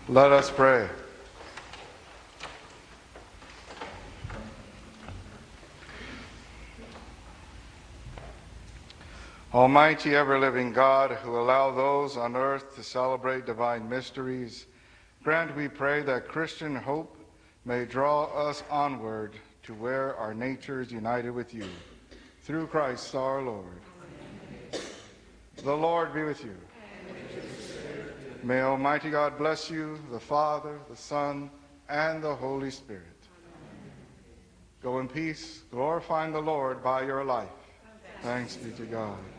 Let us pray. Almighty, ever-living God, who allow those on earth to celebrate divine mysteries, grant, we pray, that Christian hope may draw us onward to where our nature is united with you. Through Christ our Lord. Amen. The Lord be with you. May Almighty God bless you, the Father, the Son, and the Holy Spirit. Amen. Go in peace, glorifying the Lord by your life. Thanks be to God.